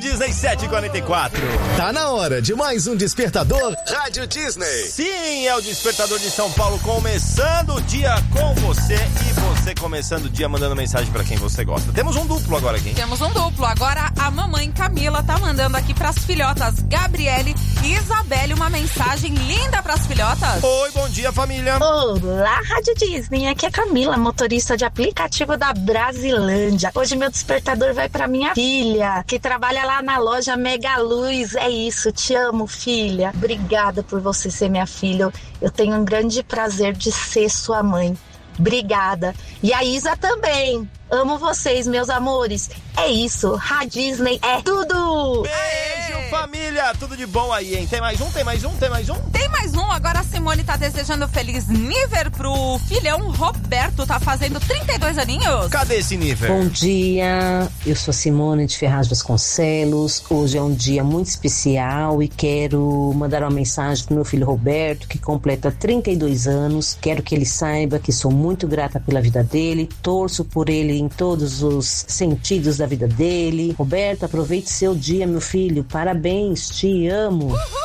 Disney 744. Tá na hora de mais um Despertador Rádio Disney. Sim, é o Despertador de São Paulo, começando o dia com você e você começando o dia mandando mensagem pra quem você gosta. Temos um duplo agora aqui. Temos um duplo. Agora a mamãe Camila tá mandando aqui pras filhotas Gabriele e Isabelle uma mensagem linda pras filhotas. Oi, bom dia, família. Olá, Rádio Disney. Aqui é Camila, motorista de aplicativo da Brasilândia. Hoje meu despertador vai pra minha filha, que trabalha lá na loja Mega Luz. É isso, te amo, filha. Obrigada por você ser minha filha. Eu tenho um grande prazer de ser sua mãe. Obrigada. E a Isa também. Amo vocês, meus amores. É isso, Rádio Disney é tudo! Beijo, família! Tudo de bom aí, hein? Tem mais um? Tem mais um? Tem mais um. Agora a Simone tá desejando feliz nível pro filhão Roberto. Tá fazendo 32 aninhos. Cadê esse nível? Bom dia, eu sou a Simone de Ferraz Vasconcelos. Hoje é um dia muito especial e quero mandar uma mensagem pro meu filho Roberto, que completa 32 anos. Quero que ele saiba que sou muito grata pela vida dele, torço por ele em todos os sentidos da vida dele. Roberto, aproveite seu dia, meu filho. Parabéns, te amo. Uhul!